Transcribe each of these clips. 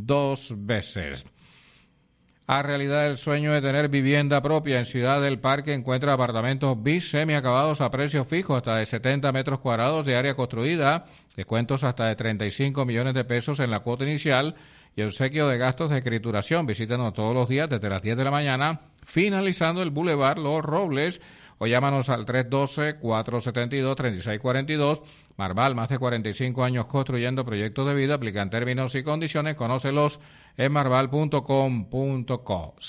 2 veces. A realidad el sueño de tener vivienda propia en Ciudad del Parque encuentra apartamentos bis semiacabados a precio fijo hasta de 70 metros cuadrados de área construida, descuentos hasta de 35 millones de pesos en la cuota inicial y obsequio de gastos de escrituración. Visítanos todos los días desde las 10 de la mañana, finalizando el Boulevard Los Robles, o llámanos al 312-472-3642. Marval, más de 45 años construyendo proyectos de vida. Aplican términos y condiciones. Conócelos en marval.com.co.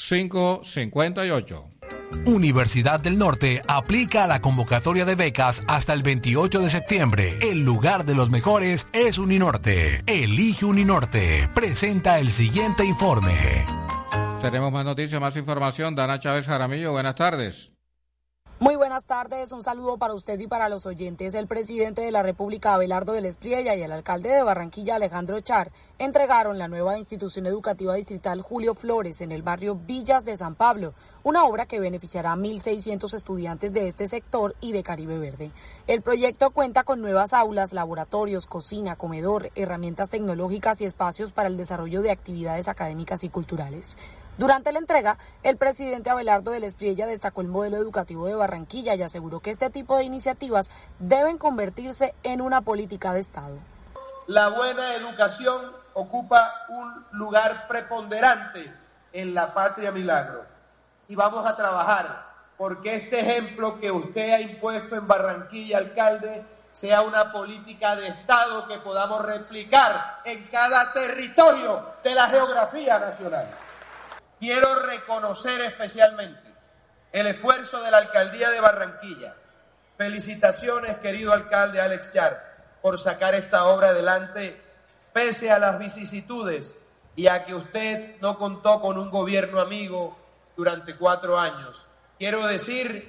558. Universidad del Norte aplica a la convocatoria de becas hasta el 28 de septiembre. El lugar de los mejores es Uninorte. Elige Uninorte. Presenta el siguiente informe. Tenemos más noticias, más información. Dana Chávez Jaramillo, buenas tardes. Muy buenas tardes, un saludo para usted y para los oyentes. El presidente de la República, Abelardo del Espriella, y el alcalde de Barranquilla, Alejandro Char, entregaron la nueva institución educativa distrital Julio Flores en el barrio Villas de San Pablo, una obra que beneficiará a 1.600 estudiantes de este sector y de Caribe Verde. El proyecto cuenta con nuevas aulas, laboratorios, cocina, comedor, herramientas tecnológicas y espacios para el desarrollo de actividades académicas y culturales. Durante la entrega, el presidente Abelardo del Espriella destacó el modelo educativo de Barranquilla y aseguró que este tipo de iniciativas deben convertirse en una política de Estado. La buena educación ocupa un lugar preponderante en la Patria Milagro y vamos a trabajar porque este ejemplo que usted ha impuesto en Barranquilla, alcalde, sea una política de Estado que podamos replicar en cada territorio de la geografía nacional. Quiero reconocer especialmente el esfuerzo de la alcaldía de Barranquilla. Felicitaciones, querido alcalde Alex Char, por sacar esta obra adelante, pese a las vicisitudes y a que usted no contó con un gobierno amigo durante 4 años. Quiero decir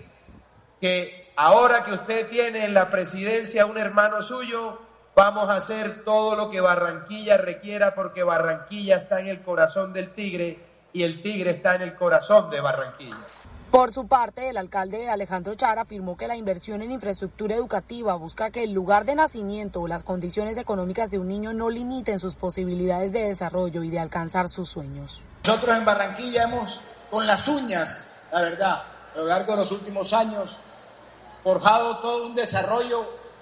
que ahora que usted tiene en la presidencia un hermano suyo, vamos a hacer todo lo que Barranquilla requiera, porque Barranquilla está en el corazón del tigre y el tigre está en el corazón de Barranquilla. Por su parte, el alcalde Alejandro Char afirmó que la inversión en infraestructura educativa busca que el lugar de nacimiento o las condiciones económicas de un niño no limiten sus posibilidades de desarrollo y de alcanzar sus sueños. Nosotros en Barranquilla hemos, con las uñas, la verdad, a lo largo de los últimos años, forjado todo un desarrollo,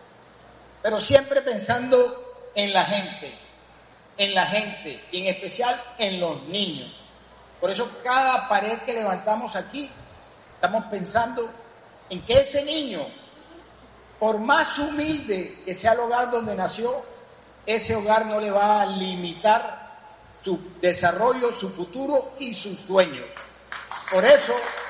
pero siempre pensando en la gente, y en especial en los niños. Por eso cada pared que levantamos aquí, estamos pensando en que ese niño, por más humilde que sea el hogar donde nació, ese hogar no le va a limitar su desarrollo, su futuro y sus sueños. Por eso,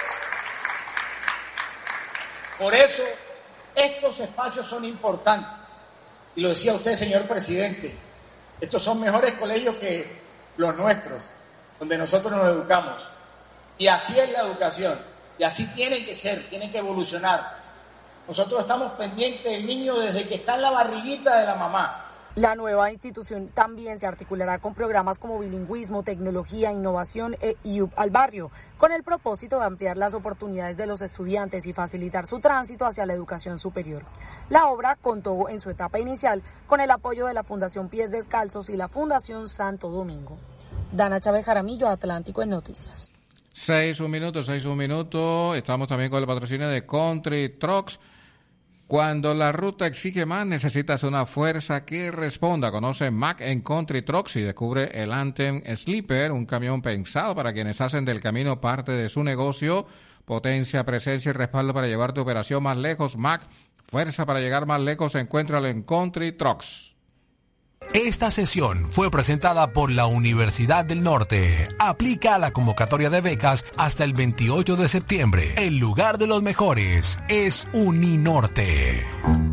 estos espacios son importantes. Y lo decía usted, señor presidente, estos son mejores colegios que los nuestros, donde nosotros nos educamos. Y así es la educación, y así tiene que ser, tiene que evolucionar. Nosotros estamos pendientes del niño desde que está en la barriguita de la mamá. La nueva institución también se articulará con programas como bilingüismo, tecnología, innovación e IUP al barrio, con el propósito de ampliar las oportunidades de los estudiantes y facilitar su tránsito hacia la educación superior. La obra contó en su etapa inicial con el apoyo de la Fundación Pies Descalzos y la Fundación Santo Domingo. Dana Chávez Jaramillo, Atlántico en Noticias. 6 un minuto. Estamos también con el patrocinio de Country Trucks. Cuando la ruta exige más, necesitas una fuerza que responda. Conoce Mack en Country Trucks y descubre el Anthem Sleeper, un camión pensado para quienes hacen del camino parte de su negocio. Potencia, presencia y respaldo para llevar tu operación más lejos. Mack, fuerza para llegar más lejos. Encuéntralo en Country Trucks. Esta sesión fue presentada por la Universidad del Norte. Aplica a la convocatoria de becas hasta el 28 de septiembre. El lugar de los mejores es Uninorte.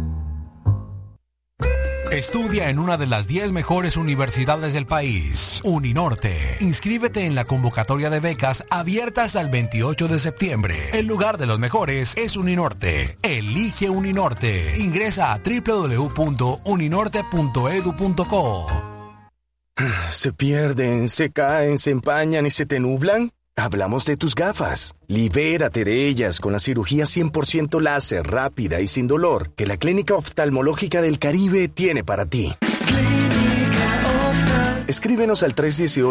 Estudia en una de las 10 mejores universidades del país. Uninorte. Inscríbete en la convocatoria de becas abierta hasta el 28 de septiembre. El lugar de los mejores es Uninorte. Elige Uninorte. Ingresa a www.uninorte.edu.co. ¿Se pierden, se caen, se empañan y se te nublan? Hablamos de tus gafas. Libérate de ellas con la cirugía 100% láser, rápida y sin dolor que la Clínica Oftalmológica del Caribe tiene para ti. Escríbenos al 318